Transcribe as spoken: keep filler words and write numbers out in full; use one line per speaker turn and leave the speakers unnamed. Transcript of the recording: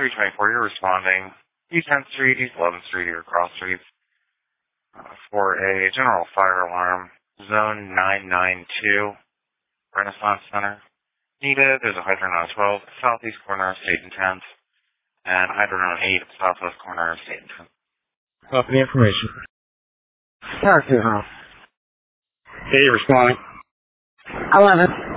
three twenty-four, you're responding East tenth Street, East eleventh Street, or Cross Street uh, for a general fire alarm, Zone nine nine two, Renaissance Center. Needed, there's a hydrant on twelve, southeast corner of State and tenth, and hydrant on eight, southwest corner of State and tenth.
Well, for the information.
Talk to her.
Hey, you're responding.
eleven.